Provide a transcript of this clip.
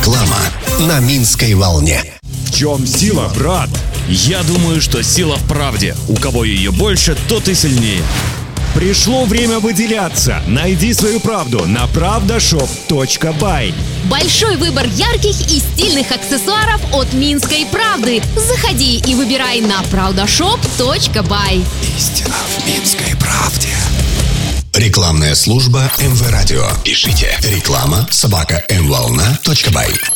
Реклама на Минской волне. В чем сила, брат? Я думаю, что сила в правде. У кого ее больше, тот и сильнее. Пришло время выделяться. Найди свою правду на pravdashop.by. Большой выбор ярких и стильных аксессуаров от Минской правды. Заходи и выбирай на pravdashop.by. Истина в Минской правде. Рекламная служба МВ Радио. Пишите реклама@mvolna.by.